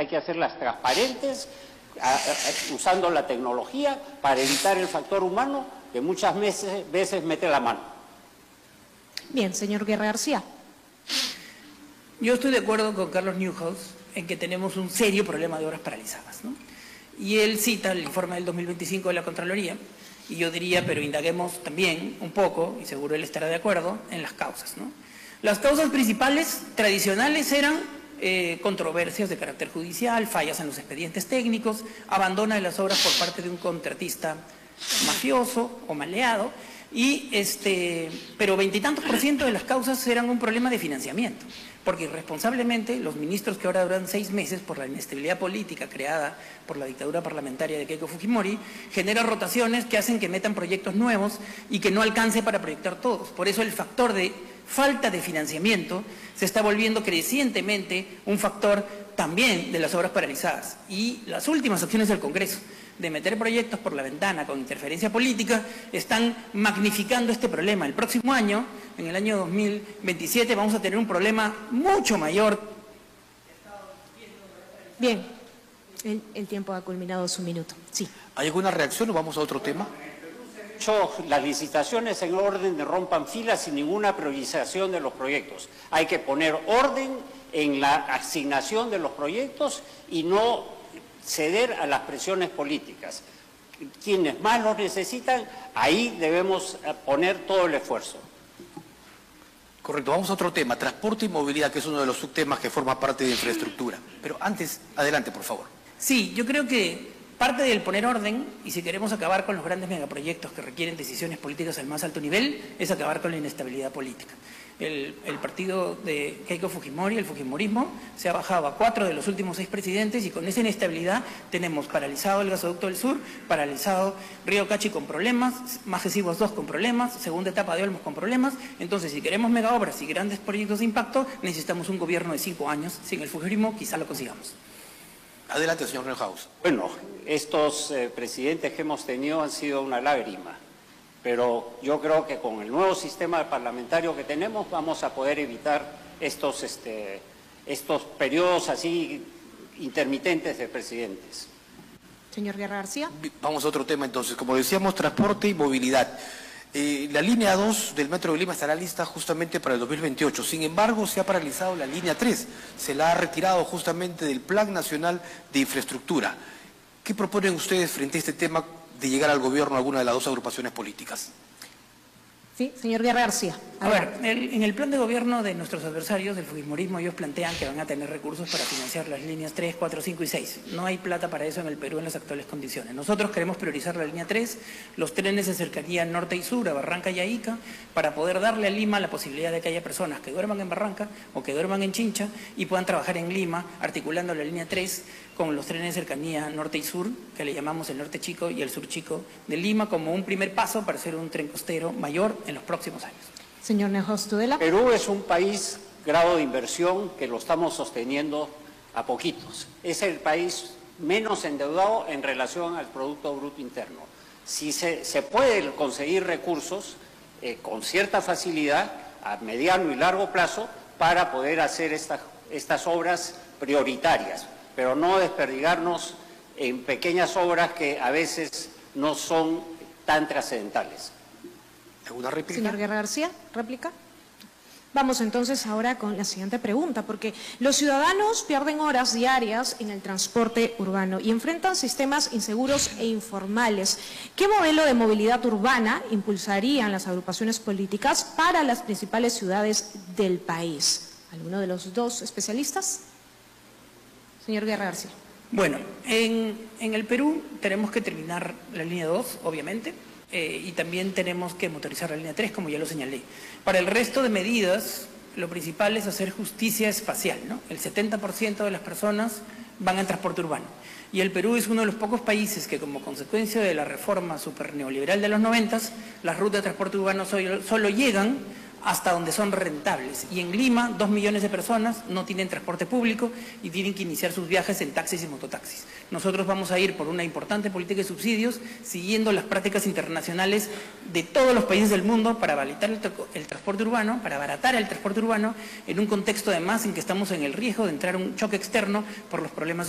hay que hacerlas transparentes, usando la tecnología para evitar el factor humano que muchas veces mete la mano. Bien, señor Guerra García. Yo estoy de acuerdo con Carlos Newhouse en que tenemos un serio problema de obras paralizadas, ¿no? Y él cita el informe del 2025 de la Contraloría, y yo diría, pero indaguemos también un poco, y seguro él estará de acuerdo, en las causas, ¿no? Las causas principales tradicionales eran controversias de carácter judicial, fallas en los expedientes técnicos, abandono de las obras por parte de un contratista mafioso o maleado, pero 20 y tantos % de las causas eran un problema de financiamiento, porque irresponsablemente los ministros que ahora duran 6 meses por la inestabilidad política creada por la dictadura parlamentaria de Keiko Fujimori, generan rotaciones que hacen que metan proyectos nuevos y que no alcance para proyectar todos. Por eso el factor de falta de financiamiento se está volviendo crecientemente un factor también de las obras paralizadas. Y las últimas acciones del Congreso de meter proyectos por la ventana con interferencia política están magnificando este problema. El próximo año, en el año 2027, vamos a tener un problema mucho mayor. Bien, el tiempo ha culminado su minuto. Sí. ¿Hay alguna reacción o vamos a otro tema? Las licitaciones en orden de rompan filas sin ninguna priorización de los proyectos. Hay que poner orden en la asignación de los proyectos y no ceder a las presiones políticas. Quienes más los necesitan, ahí debemos poner todo el esfuerzo. Correcto, vamos a otro tema, transporte y movilidad, que es uno de los subtemas que forma parte de infraestructura. Pero antes, adelante, por favor. Sí, yo creo que parte del poner orden, y si queremos acabar con los grandes megaproyectos que requieren decisiones políticas al más alto nivel, es acabar con la inestabilidad política. El partido de Keiko Fujimori, el fujimorismo, se ha bajado a 4 de los últimos 6 presidentes, y con esa inestabilidad tenemos paralizado el gasoducto del sur, paralizado Río Cachi con problemas, Majesivos 2 con problemas, segunda etapa de Olmos con problemas. Entonces, si queremos megaobras y grandes proyectos de impacto, necesitamos un gobierno de 5 años. Sin el fujimorismo quizá lo consigamos. Adelante, señor Neuhaus. Bueno, estos presidentes que hemos tenido han sido una lágrima, pero yo creo que con el nuevo sistema parlamentario que tenemos vamos a poder evitar estos periodos así intermitentes de presidentes. Señor Guerra García. Vamos a otro tema entonces. Como decíamos, transporte y movilidad. La línea 2 del Metro de Lima estará lista justamente para el 2028. Sin embargo, se ha paralizado la línea 3. Se la ha retirado justamente del Plan Nacional de Infraestructura. ¿Qué proponen ustedes frente a este tema de llegar al gobierno a alguna de las dos agrupaciones políticas? Sí, señor Guerra García. A ver, en el plan de gobierno de nuestros adversarios del fujimorismo, ellos plantean que van a tener recursos para financiar las líneas 3, 4, 5 y 6. No hay plata para eso en el Perú en las actuales condiciones. Nosotros queremos priorizar la línea 3, los trenes de cercanía norte y sur, a Barranca y a Ica, para poder darle a Lima la posibilidad de que haya personas que duerman en Barranca o que duerman en Chincha y puedan trabajar en Lima, articulando la línea 3 con los trenes de cercanía norte y sur, que le llamamos el norte chico y el sur chico de Lima, como un primer paso para hacer un tren costero mayor en los próximos años. Señor Neuhaus Tudela. Perú es un país grado de inversión que lo estamos sosteniendo a poquitos. Es el país menos endeudado en relación al Producto Bruto Interno. Si se puede conseguir recursos con cierta facilidad a mediano y largo plazo para poder hacer estas obras prioritarias, pero no desperdigarnos en pequeñas obras que a veces no son tan trascendentales. ¿Alguna réplica? Señor Guerra García, réplica. Vamos entonces ahora con la siguiente pregunta, porque los ciudadanos pierden horas diarias en el transporte urbano y enfrentan sistemas inseguros e informales. ¿Qué modelo de movilidad urbana impulsarían las agrupaciones políticas para las principales ciudades del país? ¿Alguno de los dos especialistas? Señor Guerra García. Bueno, en el Perú tenemos que terminar la línea 2, obviamente. Y también tenemos que motorizar la línea 3, como ya lo señalé. Para el resto de medidas, lo principal es hacer justicia espacial, ¿no? El 70% de las personas van en transporte urbano. Y el Perú es uno de los pocos países que, como consecuencia de la reforma super neoliberal de los 90, las rutas de transporte urbano solo llegan hasta donde son rentables. Y en Lima, 2 millones de personas no tienen transporte público y tienen que iniciar sus viajes en taxis y mototaxis. Nosotros vamos a ir por una importante política de subsidios, siguiendo las prácticas internacionales de todos los países del mundo para abaratar el transporte urbano, en un contexto además en que estamos en el riesgo de entrar a un choque externo por los problemas